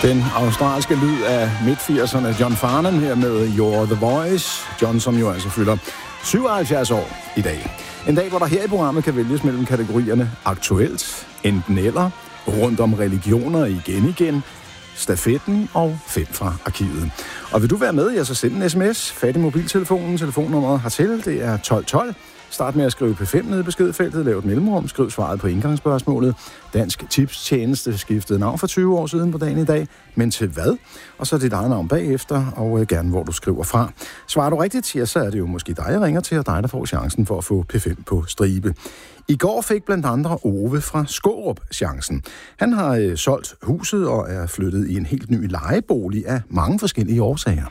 Den australske lyd af midt-80'erne, John Farnham her med You're the Voice. John, som jo altså fylder 77 år i dag. En dag, hvor der her i programmet kan vælges mellem kategorierne aktuelt, enten eller, rundt om religioner igen, stafetten og 5 fra arkivet. Og vil du være med, ja, så send en sms, fat i mobiltelefonen, telefonnummeret hertil, det er 1212. Start med at skrive P5 nede i beskedfeltet, lav et mellemrum, skriv svaret på indgangsspørgsmålet. Dansk Tipstjeneste skiftede navn for 20 år siden på dagen i dag, men til hvad? Og så dit eget navn bagefter, og gerne hvor du skriver fra. Svarer du rigtigt, ja, så er det jo måske dig, jeg ringer til, og dig, der får chancen for at få P5 på stribe. I går fik blandt andre Ove fra Skårup chancen. Han har solgt huset og er flyttet i en helt ny lejebolig af mange forskellige årsager.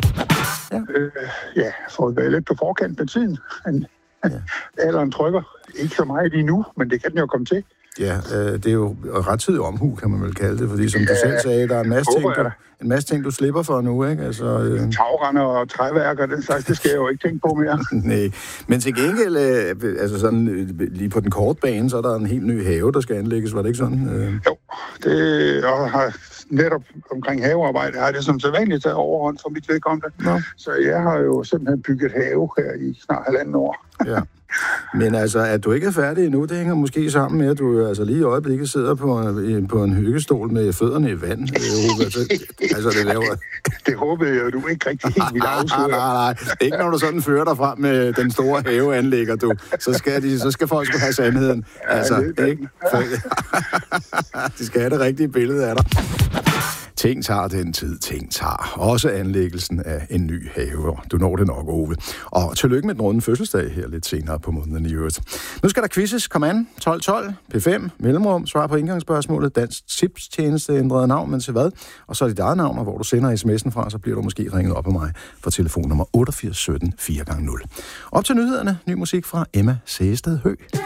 Ja, for at være lidt på forkant med tiden. Alderen trykker. Ikke så meget lige nu, men det kan den jo komme til. Ja, det er jo rettidig omhu, kan man vel kalde det, fordi som du selv sagde, der er en masse ting, du slipper for nu, ikke? Altså, tagrender og træværker, den slags, det skal jeg jo ikke tænke på mere. Nej, men til gengæld, altså sådan, lige på den korte bane, så er der en helt ny have, der skal anlægges, var det ikke sådan? Jo, det har netop omkring havearbejde, har det som sædvanligt taget overhånd for mit vedkommende. No. Så jeg har jo simpelthen bygget have her i snart 1,5 år. Ja. Men altså, at du ikke er færdig endnu, det hænger måske sammen med, at du altså lige i øjeblikket sidder på en hyggestol med fødderne i vand. Det håbede jeg, du ikke rigtig helt ville afsløre. Nej. Ikke når du sådan fører dig frem med den store haveanlægger, du. Så skal folk sgu have sandheden. Altså, ikke? De skal have det rigtige billede af dig. Ting tager den tid, ting tager. Også anlæggelsen af en ny have. Du når det nok, Ove. Og tillykke med den runde fødselsdag her lidt senere på måneden i øvrigt. Nu skal der quizzes. Kom an. 1212, P5, mellemrum, svar på indgangsspørgsmålet. Dansk Tipstjeneste ændrede navn, men til hvad? Og så er dit eget navn, og hvor du sender sms'en fra, så bliver du måske ringet op af mig for telefonnummer 88 17 4x0. Op til nyhederne. Ny musik fra Emma Sæsted Høgh.